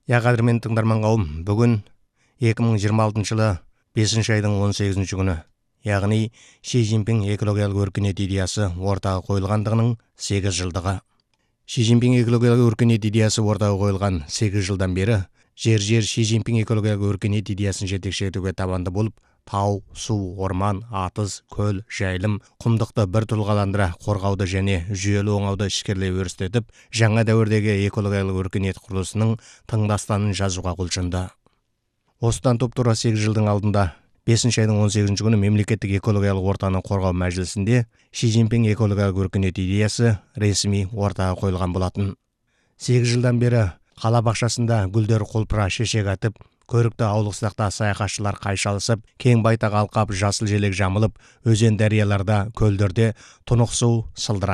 Қадірмен тыңдарман қауым, бүгін 2026 жылы 5 айдың 18 күні, яғни Ши Цзиньпин экологиялық өркениет идеясы ортаға қойылғандығының 8 жылдығы. Ши Цзиньпин экологиялық өркениет идеясы ортаға қойылған 8 жылдан бері жер Ши Цзиньпин экологиялық өркениет идеясын жетекші етуге табанды болып, тау, су, орман, атыз, көл, жайылым, құмдықты бір тұлғаландыра қорғауды және жүйелі оңауды ішкерлей өрістетіп, жаңа дәуірдегі экологиялық өркениет құрылысының тыңдастанын жазуға құлшынды. Осыдан тура 8 жылдың алдында 5 айдың 18 күні мемлекеттік экологиялық ортаны қорғау мәжілісінде Ши Цзиньпин экологиялық өркениет идеясы ресми ортаға қойылған болатын. 8 жылдан бері қала бақшасында гүлдер құлпыра шешек атып, көрікті аулық сақта саяхатшылар қайшалысып, кең байтақ алқап жасыл желек жамылып, өзен дарияларда, көлдерде тұнық су сылдырап